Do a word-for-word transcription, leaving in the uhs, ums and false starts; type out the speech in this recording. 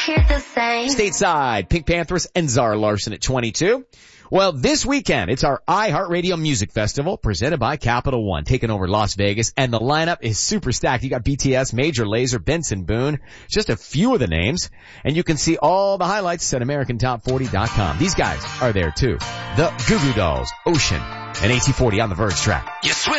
hear the same. Stateside, Pink Panthers and Zara Larsson at twenty-two. Well, this weekend, it's our iHeartRadio Music Festival presented by Capital One, taking over Las Vegas, and the lineup is super stacked. You got B T S, Major Lazer, Benson Boone, just a few of the names, and you can see all the highlights at American Top forty dot com. These guys are there too. The Goo Goo Dolls, Ocean, and A T forty on the Verge track. You swim